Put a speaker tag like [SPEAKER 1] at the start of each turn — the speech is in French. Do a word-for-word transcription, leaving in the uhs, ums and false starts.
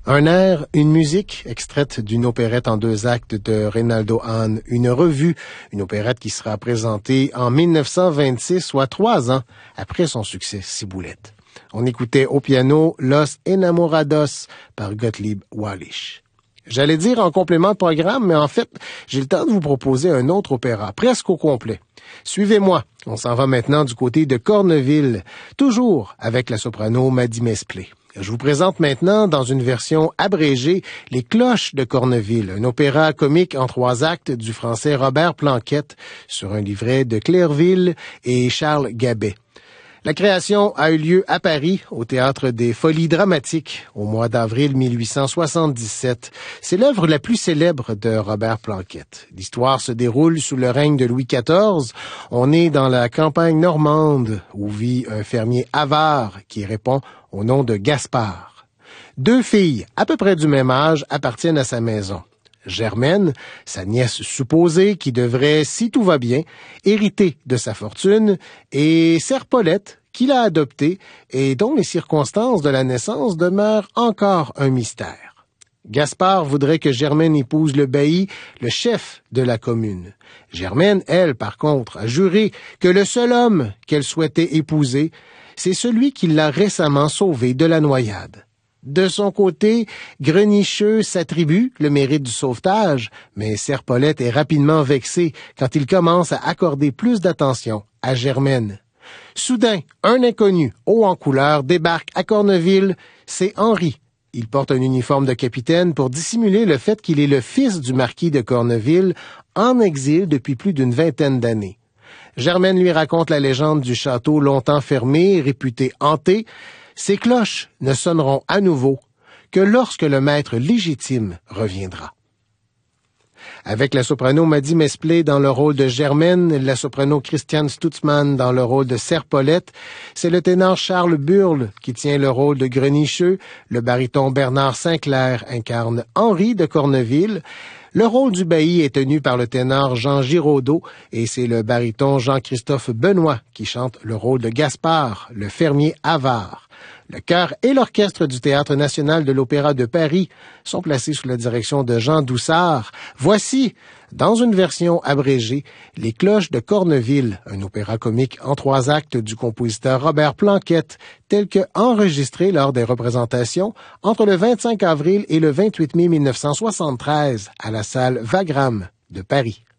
[SPEAKER 1] Un air, une musique extraite d'une opérette en deux actes de Reynaldo Hahn, une revue, une opérette qui sera présentée en mille neuf cent vingt-six, soit trois ans après son succès Ciboulette. On écoutait au piano Los Enamorados par Gottlieb Wallisch. J'allais dire en complément de programme, mais en fait, j'ai le temps de vous proposer un autre opéra, presque au complet. Suivez-moi, on s'en va maintenant du côté de Corneville, toujours avec la soprano Maddy Mesplé. Je vous présente maintenant, dans une version abrégée, Les Cloches de Corneville, un opéra comique en trois actes du français Robert Planquette, sur un livret de Clairville et Charles Gabet. La création a eu lieu à Paris, au Théâtre des Folies Dramatiques, au mois d'avril mille huit cent soixante-dix-sept. C'est l'œuvre la plus célèbre de Robert Planquette. L'histoire se déroule sous le règne de Louis quatorze. On est dans la campagne normande, où vit un fermier avare qui répond au nom de Gaspard. Deux filles, à peu près du même âge, appartiennent à sa maison. Germaine, sa nièce supposée, qui devrait, si tout va bien, hériter de sa fortune, et Serpolette, qui l'a adoptée et dont les circonstances de la naissance demeurent encore un mystère. Gaspard voudrait que Germaine épouse le bailli, le chef de la commune. Germaine, elle, par contre, a juré que le seul homme qu'elle souhaitait épouser, c'est celui qui l'a récemment sauvée de la noyade. De son côté, Grenicheux s'attribue le mérite du sauvetage, mais Serpolette est rapidement vexé quand il commence à accorder plus d'attention à Germaine. Soudain, un inconnu, haut en couleur, débarque à Corneville, c'est Henri. Il porte un uniforme de capitaine pour dissimuler le fait qu'il est le fils du marquis de Corneville, en exil depuis plus d'une vingtaine d'années. Germaine lui raconte la légende du château longtemps fermé, réputé hanté. Ces cloches ne sonneront à nouveau que lorsque le maître légitime reviendra. Avec la soprano Maddy Mesplé dans le rôle de Germaine, la soprano Christiane Stutzmann dans le rôle de Serpolette, c'est le ténor Charles Burle qui tient le rôle de Grenicheux, le baryton Bernard Sinclair incarne Henri de Corneville. Le rôle du bailli est tenu par le ténor Jean Giraudot et c'est le baryton Jean-Christophe Benoît qui chante le rôle de Gaspard, le fermier avare. Le chœur et l'orchestre du Théâtre national de l'Opéra de Paris sont placés sous la direction de Jean Doussard. Voici, dans une version abrégée, Les Cloches de Corneville, un opéra comique en trois actes du compositeur Robert Planquette, tel que enregistré lors des représentations entre le vingt-cinq avril et le vingt-huit mai mille neuf cent soixante-treize à la salle Wagram de Paris.